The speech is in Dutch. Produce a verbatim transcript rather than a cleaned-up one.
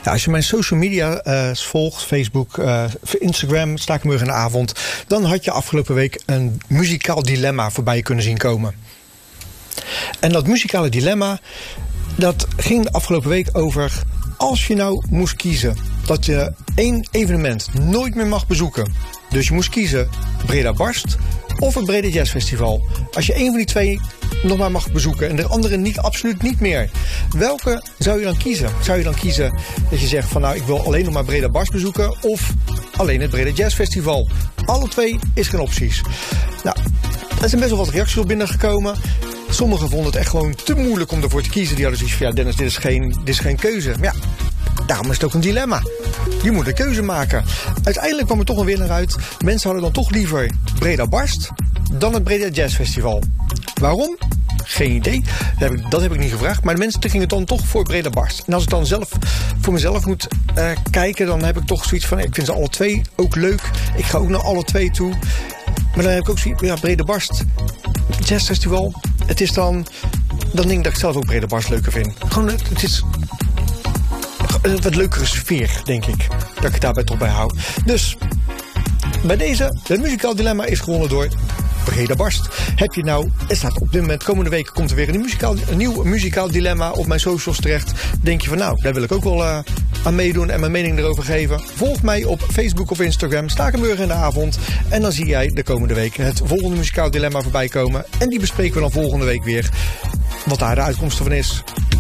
Ja, als je mijn social media uh, volgt, Facebook, uh, Instagram, Stakenburg in de avond, dan had je afgelopen week een muzikaal dilemma voorbij kunnen zien komen. En dat muzikale dilemma, dat ging de afgelopen week over, als je nou moest kiezen dat je één evenement nooit meer mag bezoeken. Dus je moest kiezen Breda Barst of het Breda Jazz Festival. Als je één van die twee nog maar mag bezoeken en de andere niet, absoluut niet meer. Welke zou je dan kiezen? Zou je dan kiezen dat je zegt van nou, ik wil alleen nog maar Breda Barst bezoeken of alleen het Breda Jazz Festival? Alle twee is geen opties. Nou, er zijn best wel wat reacties op binnengekomen. Sommigen vonden het echt gewoon te moeilijk om ervoor te kiezen. Die hadden zoiets van ja, Dennis, dit is geen, dit is geen keuze. Maar ja, daarom is het ook een dilemma. Je moet een keuze maken. Uiteindelijk kwam er toch een winnaar uit. Mensen hadden dan toch liever Breda Barst dan het Breda Jazz Festival. Waarom? Geen idee. Dat heb, ik, dat heb ik niet gevraagd. Maar de mensen gingen dan toch voor Breda Barst. En als ik dan zelf voor mezelf moet uh, kijken, dan heb ik toch zoiets van ik vind ze alle twee ook leuk. Ik ga ook naar alle twee toe. Maar dan heb ik ook zoiets ja, Breda Barst, Jazz Festival. Het is dan, dan denk ik dat ik zelf ook Breda Barst leuker vind. Gewoon, het is een wat leukere sfeer, denk ik. Dat ik het daarbij toch bij hou. Dus, bij deze, het muzikaal dilemma is gewonnen door Breda Barst. Heb je nou, het staat op dit moment, komende week komt er weer een, muzikaal, een nieuw muzikaal dilemma op mijn socials terecht. Denk je van nou, daar wil ik ook wel uh, aan meedoen en mijn mening erover geven. Volg mij op Facebook of Instagram, Stakenburg in de avond. En dan zie jij de komende week het volgende muzikaal dilemma voorbij komen. En die bespreken we dan volgende week weer. Wat daar de uitkomst van is.